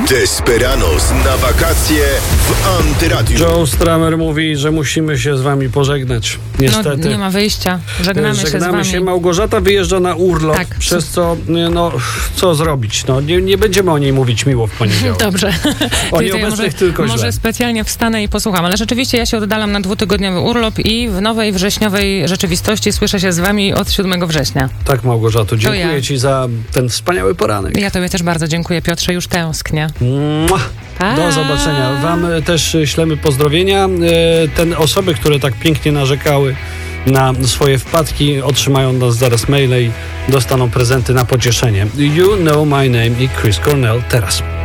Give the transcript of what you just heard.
Desperados na wakacje w Antyradiu. Joe Stramer mówi, że musimy się z wami pożegnać. Niestety. No, nie ma wyjścia. Żegnamy się z wami. Małgorzata wyjeżdża na urlop, tak. Przez co, co zrobić? Nie będziemy o niej mówić miło w poniedziałek. Dobrze. O nieobecnych tylko źle. Może specjalnie wstanę i posłucham, ale rzeczywiście ja się oddalam na 2-tygodniowy urlop i w nowej wrześniowej rzeczywistości słyszę się z wami od 7 września. Tak, Małgorzato, dziękuję ci za ten wspaniały poranek. Ja tobie też bardzo dziękuję, Piotrze, już tęsknię. Do zobaczenia. Wam też ślemy pozdrowienia. Osoby, które tak pięknie narzekały na swoje wpadki, otrzymają nas zaraz maile i dostaną prezenty na pocieszenie. You Know My Name i Chris Cornell teraz.